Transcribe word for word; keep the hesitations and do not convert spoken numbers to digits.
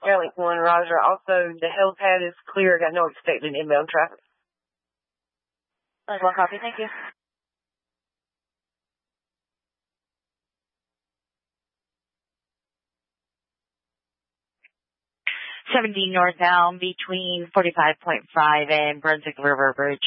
Airlink one, Roger. Also, the helipad is clear. Got no expected inbound traffic. That's one copy. Thank you. seventeen northbound between forty-five point five and Brunswick River Bridge.